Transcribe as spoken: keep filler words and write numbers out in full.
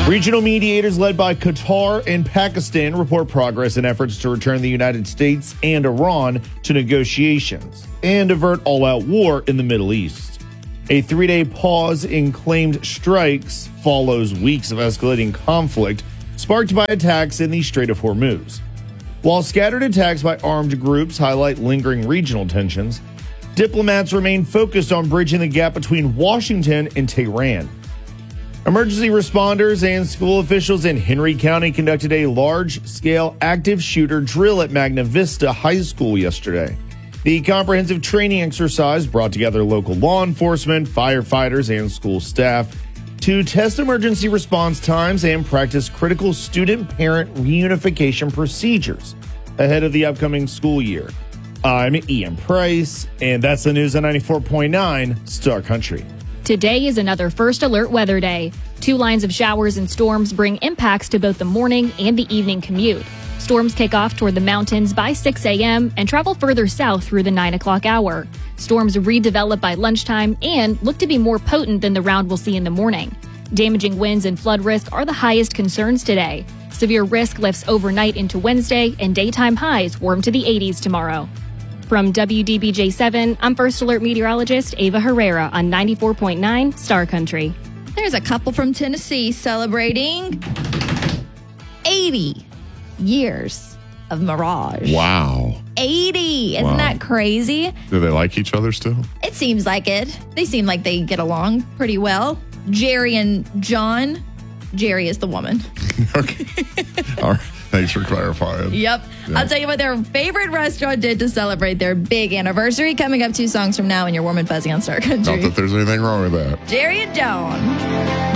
Regional mediators led by Qatar and Pakistan report progress in efforts to return the United States and Iran to negotiations and avert all-out war in the Middle East. A three-day pause in claimed strikes follows weeks of escalating conflict sparked by attacks in the Strait of Hormuz. While scattered attacks by armed groups highlight lingering regional tensions, diplomats remain focused on bridging the gap between Washington and Tehran. Emergency responders and school officials in Henry County conducted a large-scale active shooter drill at Magna Vista High School yesterday. The comprehensive training exercise brought together local law enforcement, firefighters, and school staff to test emergency response times and practice critical student-parent reunification procedures ahead of the upcoming school year. I'm Ian Price, and that's the news on ninety-four point nine Star Country. Today is another First Alert weather day. Two lines of showers and storms bring impacts to both the morning and the evening commute. Storms kick off toward the mountains by six a.m. and travel further south through the nine o'clock hour. Storms redevelop by lunchtime and look to be more potent than the round we'll see in the morning. Damaging winds and flood risk are the highest concerns today. Severe risk lifts overnight into Wednesday, and daytime highs warm to the eighties tomorrow. From W D B J seven, I'm First Alert meteorologist Ava Herrera on ninety-four point nine Star Country. There's a couple from Tennessee celebrating eighty years of Mirage. Wow. eighty. Isn't Wow. that crazy? Do they like each other still? It seems like it. They seem like they get along pretty well. Jerry and John. Jerry is the woman. Okay. All right. Thanks for clarifying. Yep. Yeah. I'll tell you what their favorite restaurant did to celebrate their big anniversary. Coming up two songs from now in your Warm and Fuzzy on Star Country. Not that there's anything wrong with that. Jerry and John.